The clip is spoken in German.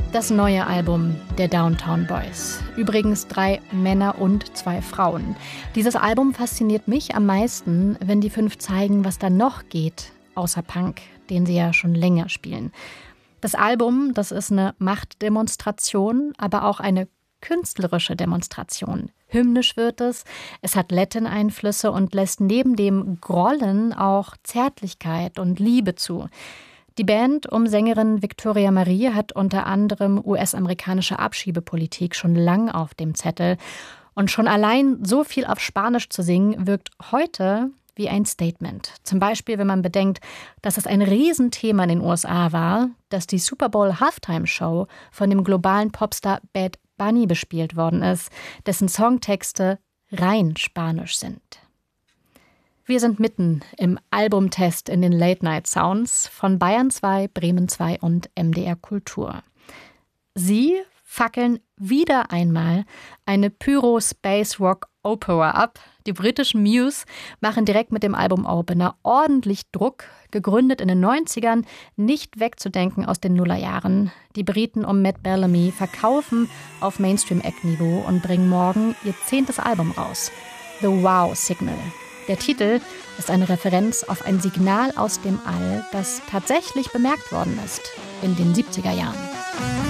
Das neue Album der Downtown Boys. Übrigens 3 Männer und 2 Frauen. Dieses Album fasziniert mich am meisten, wenn die 5 zeigen, was da noch geht, außer Punk, den sie ja schon länger spielen. Das Album, das ist eine Machtdemonstration, aber auch eine künstlerische Demonstration. Hymnisch wird es hat Latin-Einflüsse und lässt neben dem Grollen auch Zärtlichkeit und Liebe zu. Die Band um Sängerin Victoria Marie hat unter anderem US-amerikanische Abschiebepolitik schon lang auf dem Zettel. Und schon allein so viel auf Spanisch zu singen, wirkt heute wie ein Statement. Zum Beispiel, wenn man bedenkt, dass es ein Riesenthema in den USA war, dass die Super Bowl Halftime Show von dem globalen Popstar Bad Bunny bespielt worden ist, dessen Songtexte rein spanisch sind. Wir sind mitten im Albumtest in den Late-Night-Sounds von Bayern 2, Bremen 2 und MDR Kultur. Sie fackeln wieder einmal eine Pyro-Space-Rock-Opera ab. Die britischen Muse machen direkt mit dem Album-Opener ordentlich Druck, gegründet in den 90ern, nicht wegzudenken aus den Nullerjahren. Die Briten um Matt Bellamy verkaufen auf Mainstream-Act-Niveau und bringen morgen ihr 10. Album raus. The Wow Signal. Der Titel ist eine Referenz auf ein Signal aus dem All, das tatsächlich bemerkt worden ist in den 70er Jahren.